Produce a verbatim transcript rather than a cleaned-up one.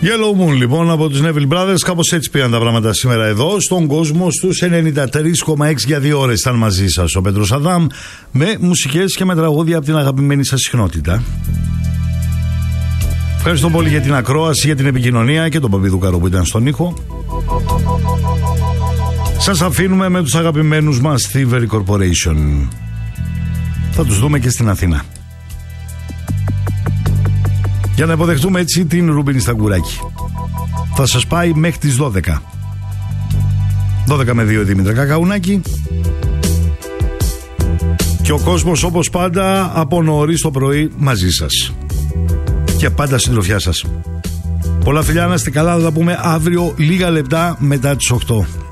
Yellow Moon λοιπόν από τους Neville Brothers. Κάπως έτσι πήγαν τα πράγματα σήμερα εδώ στον κόσμο. Στους ενενήντα τρία κόμμα έξι για δύο ώρες ήταν μαζί σας ο Πέτρος Αδάμ, με μουσικές και με τραγούδια από την αγαπημένη σας συχνότητα. Ευχαριστώ πολύ για την ακρόαση, για την επικοινωνία και τον Παπιδούκαρο που ήταν στον ήχο. Σας αφήνουμε με τους αγαπημένους μας Thievery Corporation. Θα τους δούμε και στην Αθήνα, για να υποδεχτούμε έτσι την Ρούμπινη Σταγκουράκη. Θα σας πάει μέχρι τις δώδεκα. δώδεκα με δύο Δήμητρα Κακαουνάκη. Και ο κόσμος όπως πάντα από νωρίς το πρωί μαζί σας. Και πάντα συντροφιά σας. Πολλά φιλιά, να είστε καλά, θα τα πούμε αύριο λίγα λεπτά μετά τις οκτώ.